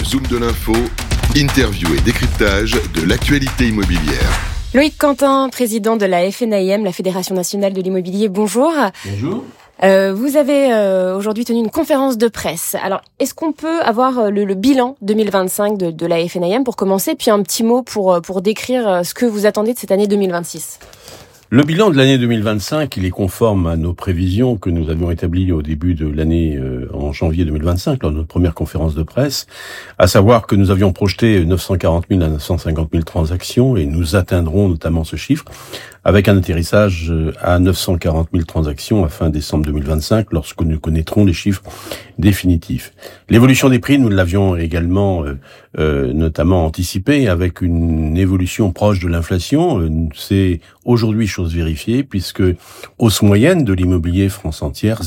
Zoom de l'info, interview et décryptage de l'actualité immobilière. Loïc Quentin, président de la FNIM, la Fédération nationale de l'immobilier, bonjour. Bonjour. Vous avez aujourd'hui tenu une conférence de presse. Alors, est-ce qu'on peut avoir le bilan 2025 de la FNIM pour commencer, puis un petit mot pour décrire ce que vous attendez de cette année 2026 ? Le bilan de l'année 2025, il est conforme à nos prévisions que nous avions établies au début de l'année, en janvier 2025, lors de notre première conférence de presse, à savoir que nous avions projeté 940 000 à 950 000 transactions et nous atteindrons notamment ce chiffre avec un atterrissage à 940 000 transactions à fin décembre 2025 lorsque nous connaîtrons les chiffres définitifs. L'évolution des prix, nous l'avions également notamment anticipé avec une évolution proche de l'inflation. C'est aujourd'hui chose vérifiée puisque hausse moyenne de l'immobilier France entière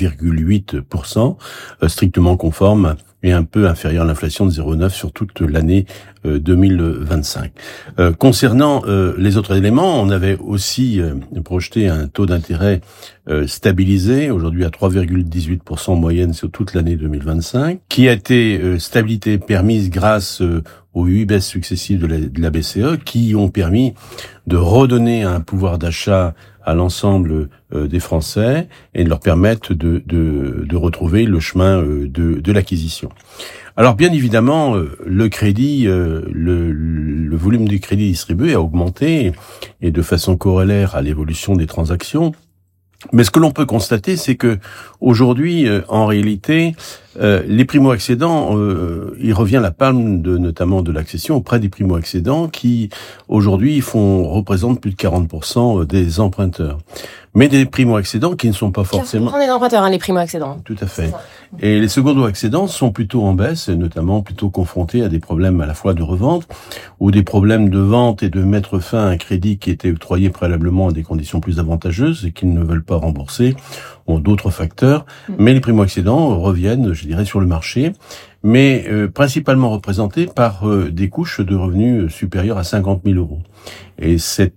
0,8%, strictement conforme et un peu inférieur à l'inflation de 0,9 sur toute l'année 2025. Concernant les autres éléments, on avait aussi projeté un taux d'intérêt stabilisé, aujourd'hui à 3,18% en moyenne sur toute l'année 2025, qui a été stabilité permise grâce aux 8 baisses successives de la BCE, qui ont permis de redonner un pouvoir d'achat à l'ensemble des Français et de leur permettre de retrouver le chemin de l'acquisition. Alors bien évidemment, le crédit, le volume du crédit distribué a augmenté et de façon corollaire à l'évolution des transactions. Mais ce que l'on peut constater, c'est que aujourd'hui, en réalité, les primo-accédants, il revient la palme notamment de l'accession auprès des primo-accédants qui aujourd'hui représentent plus de 40% des emprunteurs. Mais des primo-accédants qui ne sont pas forcément... On est emprunteurs, les primo-accédants. Tout à fait. Et les secondo-accédants sont plutôt en baisse, et notamment plutôt confrontés à des problèmes à la fois de revente, ou des problèmes de vente et de mettre fin à un crédit qui était octroyé préalablement à des conditions plus avantageuses et qu'ils ne veulent pas rembourser, ont d'autres facteurs. Mais les primo-accédants reviennent, je dirais, sur le marché, mais principalement représentés par des couches de revenus supérieures à 50 000 euros. Et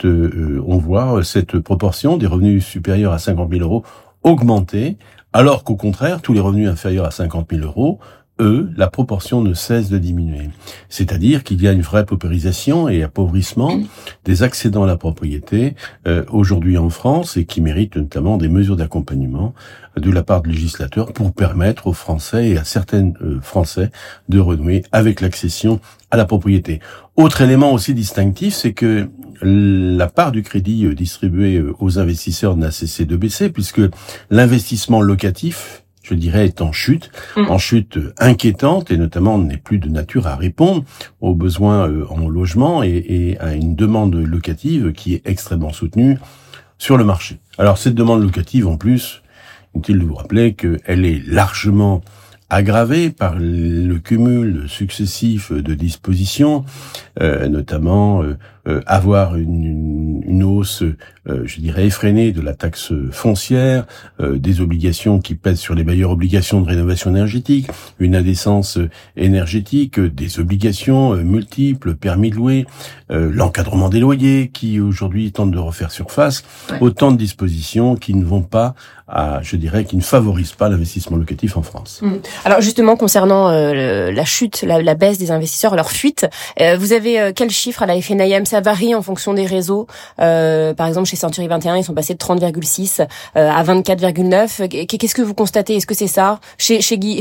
on voit cette proportion des revenus supérieurs à 50 000 euros augmenter, alors qu'au contraire, tous les revenus inférieurs à 50 000 euros, la proportion ne cesse de diminuer. C'est-à-dire qu'il y a une vraie paupérisation et appauvrissement des accédants à la propriété aujourd'hui en France et qui méritent notamment des mesures d'accompagnement de la part du législateur pour permettre aux Français et à certains Français de renouer avec l'accession à la propriété. Autre élément aussi distinctif, c'est que la part du crédit distribué aux investisseurs n'a cessé de baisser puisque l'investissement locatif, je dirais, est en chute inquiétante et notamment n'est plus de nature à répondre aux besoins en logement et à une demande locative qui est extrêmement soutenue sur le marché. Alors cette demande locative en plus, inutile de vous rappeler qu'elle est largement aggravée par le cumul successif de dispositions, notamment avoir une hausse, je dirais, effrénée de la taxe foncière, des obligations qui pèsent sur les bailleurs, obligations de rénovation énergétique, une indécence énergétique, des obligations multiples, permis de louer, l'encadrement des loyers qui aujourd'hui tentent de refaire surface, autant de dispositions qui ne vont pas qui ne favorisent pas l'investissement locatif en France. Alors justement, concernant la chute, la baisse des investisseurs, leur fuite, vous avez quel chiffre à la FNIM ? Ça varie en fonction des réseaux. Par exemple, chez Century 21, ils sont passés de 30,6 à 24,9. Qu'est-ce que vous constatez ? Est-ce que c'est ça ? Chez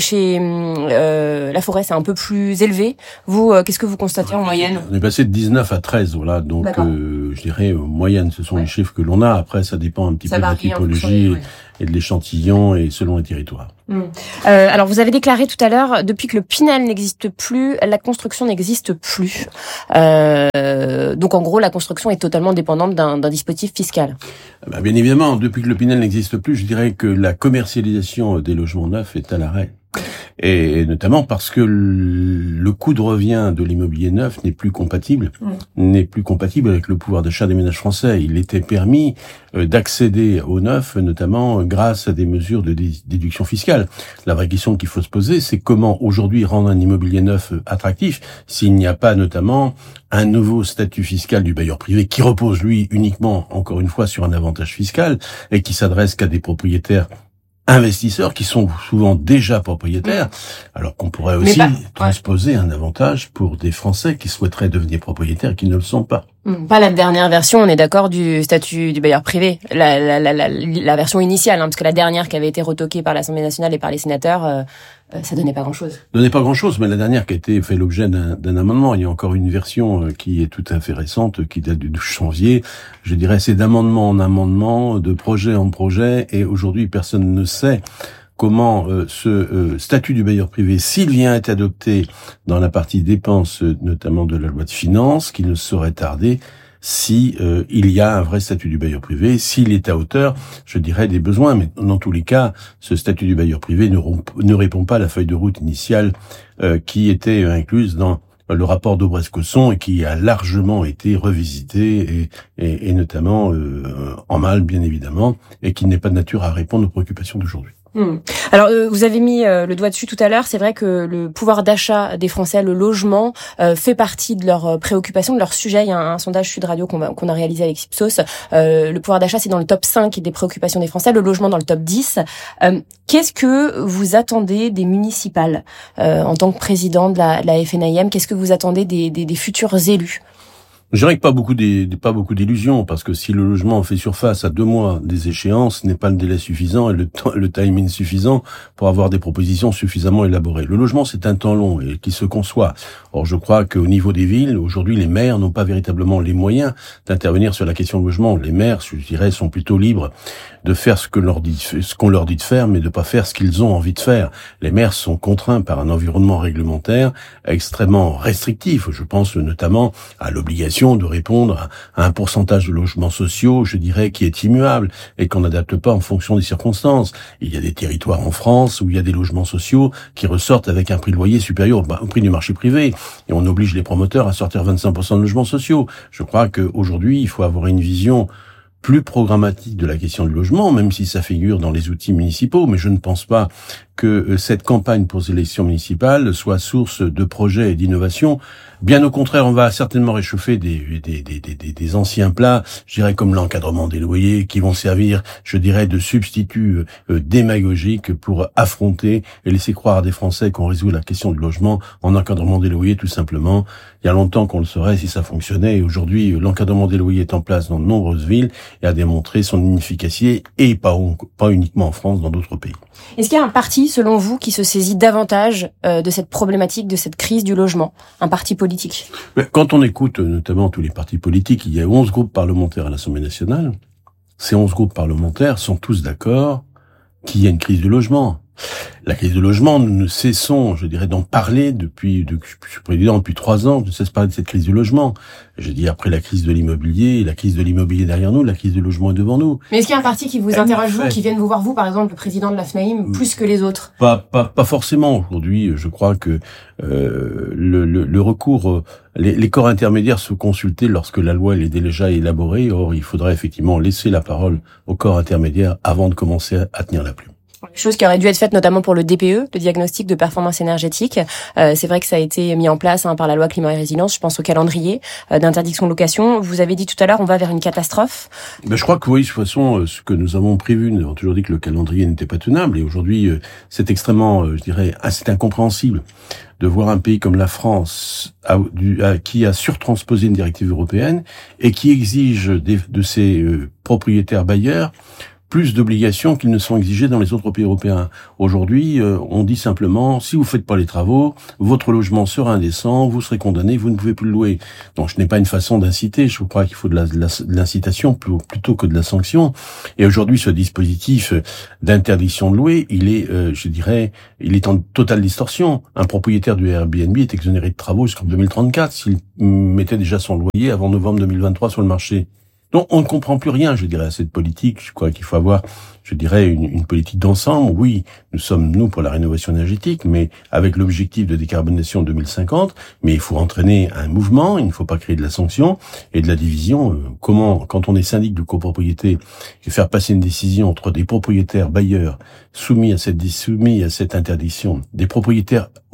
La Forêt, c'est un peu plus élevé. Vous, qu'est-ce que vous constatez en moyenne ? On est passé de 19 à 13, voilà. Donc, je dirais, moyenne, ce sont les chiffres que l'on a. Après, ça dépend un petit peu de la typologie et de l'échantillon et selon les territoires. Alors, vous avez déclaré tout à l'heure, depuis que le Pinel n'existe plus, la construction n'existe plus. Donc, en gros, la construction est totalement dépendante d'un dispositif fiscal. Bien évidemment, depuis que le Pinel n'existe plus, je dirais que la commercialisation des logements neufs est à l'arrêt. Et notamment parce que le coût de revient de l'immobilier neuf n'est plus compatible avec le pouvoir d'achat des ménages français. Il était permis d'accéder au neuf, notamment grâce à des mesures de déduction fiscale. La vraie question qu'il faut se poser, c'est comment aujourd'hui rendre un immobilier neuf attractif s'il n'y a pas notamment un nouveau statut fiscal du bailleur privé qui repose lui uniquement, encore une fois, sur un avantage fiscal et qui s'adresse qu'à des propriétaires investisseurs qui sont souvent déjà propriétaires, alors qu'on pourrait aussi transposer un avantage pour des Français qui souhaiteraient devenir propriétaires et qui ne le sont pas. Pas la dernière version, on est d'accord, du statut du bailleur privé, la version initiale, parce que la dernière qui avait été retoquée par l'Assemblée nationale et par les sénateurs, ça donnait pas grand-chose. Donnait pas grand-chose, mais la dernière qui a été fait l'objet d'un amendement. Il y a encore une version qui est tout à fait récente, qui date du 12 janvier. Je dirais, c'est d'amendement en amendement, de projet en projet, et aujourd'hui personne ne sait comment ce statut du bailleur privé, s'il vient être adopté dans la partie dépenses, notamment de la loi de finances, qui ne saurait tarder, si il y a un vrai statut du bailleur privé, s'il est à hauteur, je dirais, des besoins. Mais dans tous les cas, ce statut du bailleur privé ne répond pas à la feuille de route initiale qui était incluse dans le rapport d'Aubrescosson et qui a largement été revisité et notamment en mal, bien évidemment, et qui n'est pas de nature à répondre aux préoccupations d'aujourd'hui. Alors, vous avez mis le doigt dessus tout à l'heure. C'est vrai que le pouvoir d'achat des Français, le logement, fait partie de leurs préoccupations, de leur sujet. Il y a un sondage Sud Radio qu'on a réalisé avec Ipsos. Le pouvoir d'achat, c'est dans le top 5 des préoccupations des Français. Le logement dans le top 10. Qu'est-ce que vous attendez des municipales en tant que président de la FNAIM? Qu'est-ce que vous attendez des futurs élus? Je dirais que pas beaucoup d'illusions, parce que si le logement fait surface à 2 mois des échéances, ce n'est pas le délai suffisant et le timing suffisant pour avoir des propositions suffisamment élaborées. Le logement, c'est un temps long et qui se conçoit. Or, je crois qu'au niveau des villes, aujourd'hui, les maires n'ont pas véritablement les moyens d'intervenir sur la question du logement. Les maires, je dirais, sont plutôt libres de faire ce qu'on leur dit de faire, mais de pas faire ce qu'ils ont envie de faire. Les maires sont contraints par un environnement réglementaire extrêmement restrictif. Je pense notamment à l'obligation de répondre à un pourcentage de logements sociaux, je dirais, qui est immuable et qu'on n'adapte pas en fonction des circonstances. Il y a des territoires en France où il y a des logements sociaux qui ressortent avec un prix de loyer supérieur au prix du marché privé. Et on oblige les promoteurs à sortir 25% de logements sociaux. Je crois qu'aujourd'hui, il faut avoir une vision plus programmatique de la question du logement, même si ça figure dans les outils municipaux, mais je ne pense pas que cette campagne pour les élections municipales soit source de projets et d'innovation. Bien au contraire, on va certainement réchauffer des anciens plats, je dirais comme l'encadrement des loyers, qui vont servir, je dirais, de substitut démagogique pour affronter et laisser croire à des Français qu'on résout la question du logement en encadrement des loyers, tout simplement. Il y a longtemps qu'on le saurait si ça fonctionnait, et aujourd'hui, l'encadrement des loyers est en place dans de nombreuses villes et a démontré son inefficacité, et pas uniquement en France, dans d'autres pays. Est-ce qu'il y a un parti, selon vous, qui se saisit davantage de cette problématique, de cette crise du logement? Un parti politique? Quand on écoute notamment tous les partis politiques, il y a 11 groupes parlementaires à l'Assemblée nationale. Ces 11 groupes parlementaires sont tous d'accord qu'il y a une crise du logement. La crise du logement, nous ne cessons, je dirais, d'en parler je suis président depuis 3 ans, je ne cesse de parler de cette crise du logement. Je dis, après la crise de l'immobilier derrière nous, la crise du logement est devant nous. Mais est-ce qu'il y a un parti qui vous interroge, vous, qui vienne vous voir, vous, par exemple, le président de la FNAIM, plus que les autres? Pas forcément. Aujourd'hui, je crois que le recours, les corps intermédiaires se consulter lorsque la loi elle est déjà élaborée. Or, il faudrait effectivement laisser la parole aux corps intermédiaires avant de commencer à tenir la plume. Chose qui aurait dû être faite notamment pour le DPE, le diagnostic de performance énergétique. C'est vrai que ça a été mis en place par la loi climat et résilience. Je pense au calendrier d'interdiction de location. Vous avez dit tout à l'heure, on va vers une catastrophe. Je crois que oui, de toute façon, ce que nous avons prévu, nous avons toujours dit que le calendrier n'était pas tenable. Et aujourd'hui, c'est extrêmement, je dirais, c'est incompréhensible de voir un pays comme la France qui a surtransposé une directive européenne et qui exige de ses propriétaires bailleurs plus d'obligations qu'ils ne sont exigées dans les autres pays européens. Aujourd'hui, on dit simplement, si vous faites pas les travaux, votre logement sera indécent, vous serez condamné, vous ne pouvez plus le louer. Donc, ce n'est pas une façon d'inciter. Je crois qu'il faut de l'incitation plutôt que de la sanction. Et aujourd'hui, ce dispositif d'interdiction de louer, il est, il est en totale distorsion. Un propriétaire du Airbnb est exonéré de travaux jusqu'en 2034 s'il mettait déjà son loyer avant novembre 2023 sur le marché. Donc, on ne comprend plus rien, je dirais, à cette politique. Je crois qu'il faut avoir, je dirais, une politique d'ensemble. Oui, nous sommes, pour la rénovation énergétique, mais avec l'objectif de décarbonation 2050. Mais il faut entraîner un mouvement, il ne faut pas créer de la sanction et de la division. Quand on est syndic de copropriété, et faire passer une décision entre des propriétaires bailleurs soumis à cette interdiction, des propriétaires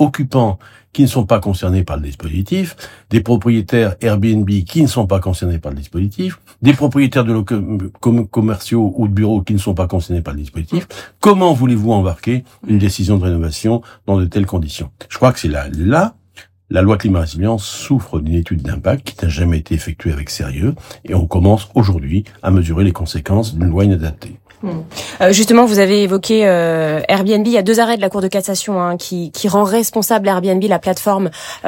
occupants qui ne sont pas concernés par le dispositif, des propriétaires Airbnb qui ne sont pas concernés par le dispositif, des propriétaires de locaux commerciaux ou de bureaux qui ne sont pas concernés par le dispositif. Comment voulez-vous embarquer une décision de rénovation dans de telles conditions? Je crois que c'est là, la loi climat résilience souffre d'une étude d'impact qui n'a jamais été effectuée avec sérieux, et on commence aujourd'hui à mesurer les conséquences d'une loi inadaptée. Justement, vous avez évoqué Airbnb. Il y a 2 arrêts de la Cour de cassation qui rend responsable Airbnb, la plateforme,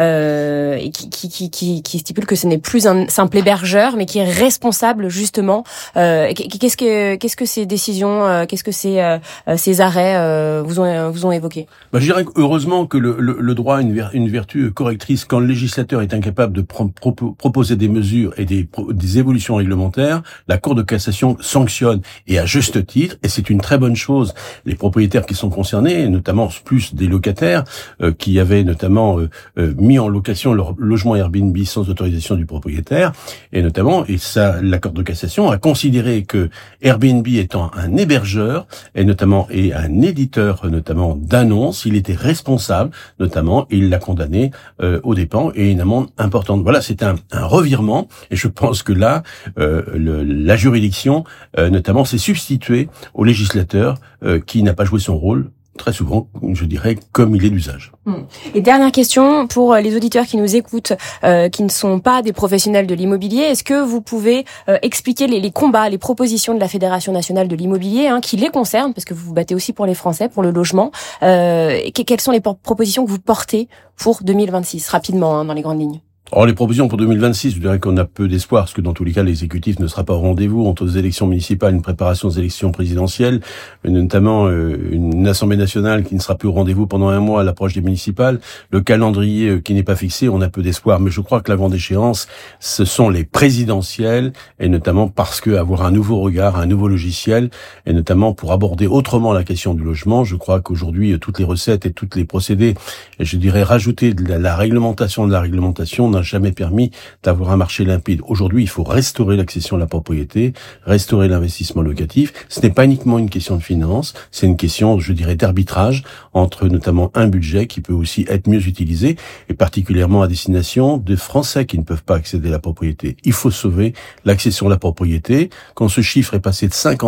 et qui stipule que ce n'est plus un simple hébergeur, mais qui est responsable justement. Qu'est-ce que ces décisions, qu'est-ce que ces arrêts vous ont évoqué? Je dirais heureusement que le droit a une vertu correctrice. Quand le législateur est incapable de proposer des mesures et des évolutions réglementaires, la Cour de cassation sanctionne, et à juste titre, et c'est une très bonne chose. Les propriétaires qui sont concernés, notamment plus des locataires qui avaient notamment mis en location leur logement Airbnb sans autorisation du propriétaire, et notamment, la Cour de cassation a considéré que Airbnb étant un hébergeur et un éditeur notamment d'annonces, il était responsable notamment, et il l'a condamné aux dépens et une amende importante. Voilà, c'est un revirement, et je pense que là, la juridiction notamment s'est substituée au législateur qui n'a pas joué son rôle, très souvent, je dirais, comme il est d'usage. Et dernière question pour les auditeurs qui nous écoutent, qui ne sont pas des professionnels de l'immobilier. Est-ce que vous pouvez expliquer les combats, les propositions de la Fédération nationale de l'immobilier, qui les concernent, parce que vous vous battez aussi pour les Français, pour le logement. Quelles sont les propositions que vous portez pour 2026, rapidement, dans les grandes lignes? Alors, les propositions pour 2026, je dirais qu'on a peu d'espoir, parce que dans tous les cas, l'exécutif ne sera pas au rendez-vous. Entre les élections municipales, une préparation aux élections présidentielles, notamment une Assemblée nationale qui ne sera plus au rendez-vous pendant 1 mois à l'approche des municipales, le calendrier qui n'est pas fixé, on a peu d'espoir. Mais je crois que l'avant d'échéance, ce sont les présidentielles, et notamment parce que avoir un nouveau regard, un nouveau logiciel, et notamment pour aborder autrement la question du logement, je crois qu'aujourd'hui, toutes les recettes et tous les procédés, et je dirais rajouter de la réglementation n'a jamais permis d'avoir un marché limpide. Aujourd'hui, il faut restaurer l'accession à la propriété, restaurer l'investissement locatif. Ce n'est pas uniquement une question de finance, c'est une question, je dirais, d'arbitrage entre notamment un budget qui peut aussi être mieux utilisé, et particulièrement à destination de Français qui ne peuvent pas accéder à la propriété. Il faut sauver l'accession à la propriété. Quand ce chiffre est passé de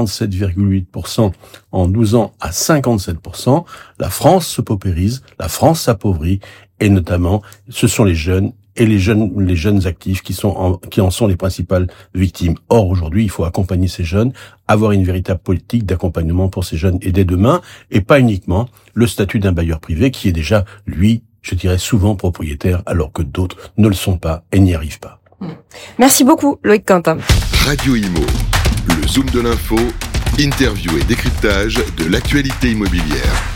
57,8% en 12 ans à 57%, la France se paupérise, la France s'appauvrit, et notamment, ce sont les jeunes et les jeunes actifs qui en sont les principales victimes. Or, aujourd'hui, il faut accompagner ces jeunes, avoir une véritable politique d'accompagnement pour ces jeunes et dès demain, et pas uniquement le statut d'un bailleur privé qui est déjà, lui, je dirais souvent propriétaire, alors que d'autres ne le sont pas et n'y arrivent pas. Merci beaucoup, Loïc Quentin. Radio Imo, le zoom de l'info, interview et décryptage de l'actualité immobilière.